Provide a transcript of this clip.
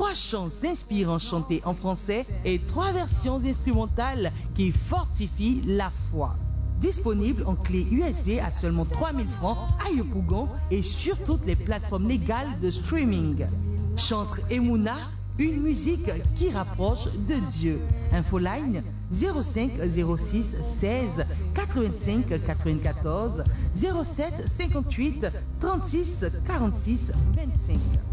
3 chants inspirants chantés en français et 3 versions instrumentales qui fortifient la foi. Disponible en clé USB à seulement 3000 francs à Yopougon et sur toutes les plateformes légales de streaming. Chantre Emouna, une musique qui rapproche de Dieu. Infoline 05 06 16 85 94 07 58 36 46 25.